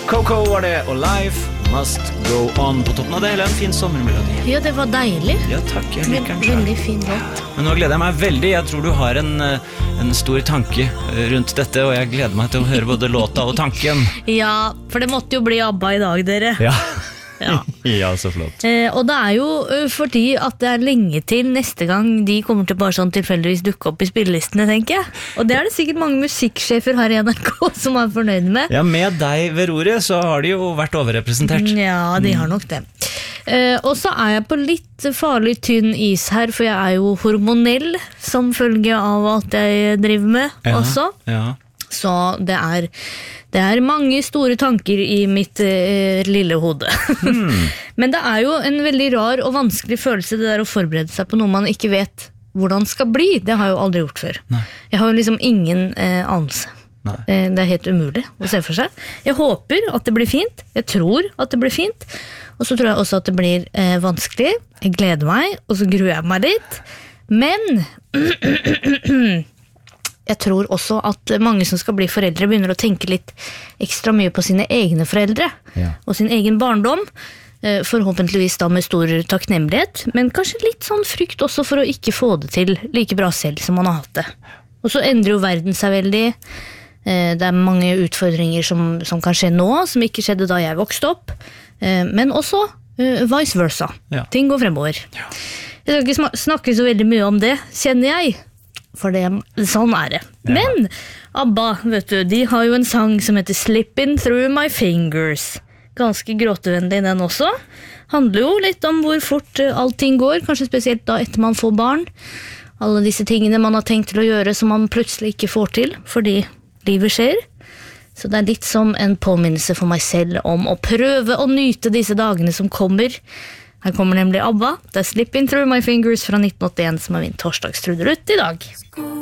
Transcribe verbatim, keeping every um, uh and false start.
Coco var det, og Life Must Go On. På toppen av det hele en fin sommermelodi. Ja, det var deilig. Ja, takk, jeg liker den selv. Veldig fin låt. Men nå gleder jeg meg veldig. Jeg tror du har en, en stor tanke rundt dette, og jeg gleder meg til å høre både låta og tanken. Ja, for det måtte jo bli ABBA i dag, dere. Ja. Ja. Ja, så flott. Eh, og det er jo uh, fordi at det er lenge til neste gang de kommer til bare sånn tilfeldigvis dukke opp i spillelistene, tenker jeg. Og det er det sikkert mange musikksjefer her i N R K som er fornøyd med. Ja, med deg ved roret så har de jo vært overrepresentert. Ja, de har nok det. Eh, og så er jeg på litt farlig tynn is her, for jeg er jo hormonell som følge av at jeg driver med Ja, også. ja. Så det er, det er mange store tanker i mitt eh, lille hode. Mm. Men det er jo en veldig rar og vanskelig følelse det der å forberede seg på noe man ikke vet hvordan skal bli. Det har jeg jo aldri gjort før. Nei. Jeg har jo liksom ingen eh, anelse. Nei. Eh, det er helt umulig å se for seg. Jeg håper at det blir fint. Jeg tror at det blir fint. Og så tror jeg også at det blir eh, vanskelig. Jeg gleder meg, og så gruer jeg meg litt. Men jeg tror også at mange som skal bli foreldre begynner å tenke litt ekstra mye på sine egne foreldre Ja. og sin egen barndom, forhåpentligvis da med stor takknemlighet, men kanskje litt sånn frykt også for å ikke få det til like bra selv som man har hatt det. Og så endrer jo verden seg veldig. Det er mange utfordringer som, som kan skje nå, som ikke skjedde da jeg vokste opp, men også vice versa. Ja. Ting går fremover. Ja. Jeg skal ikke snakke så veldig mye om det, kjenner jeg. For det, sånn er det. Ja. Men ABBA, vet du, de har jo en sang som heter Slipping Through My Fingers. Ganske gråtevennlig den også. Handler jo litt om hvor fort allting går, kanskje spesielt da etter man får barn. Alle disse tingene man har tenkt til å gjøre som man plutselig ikke får til, fordi livet skjer. Så det er litt som en påminnelse for meg selv om å prøve å nyte disse dagene som kommer. Her kommer nemlig ABBA, det er Slipping Through My Fingers fra nitten åttien som er min torsdagstrudelutt i dag.